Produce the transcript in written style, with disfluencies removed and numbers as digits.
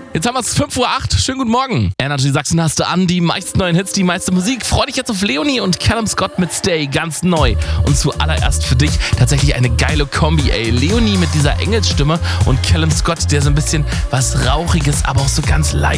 Jetzt haben wir es 5:08 Uhr. Schönen guten Morgen. Energy Sachsen hast du an. Die meisten neuen Hits, die meiste Musik. Freu dich jetzt auf Leonie und Callum Scott mit Stay. Ganz neu. Und zuallererst für dich tatsächlich eine geile Kombi, ey. Leonie mit dieser Engelsstimme und Callum Scott, der so ein bisschen was Rauchiges, aber auch so ganz leicht